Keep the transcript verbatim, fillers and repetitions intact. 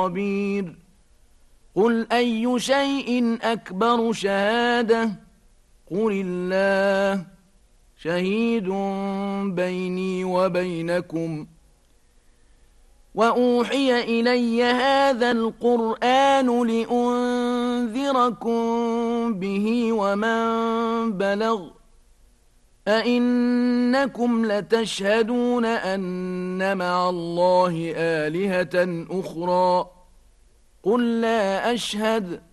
خبير قل أي شيء أكبر شهادة قل الله شهيد بيني وبينكم وأوحي إلي هذا القرآن لأنذركم به ومن بلغ أئنكم لتشهدون أن مع الله آلهة أخرى قل لا أشهد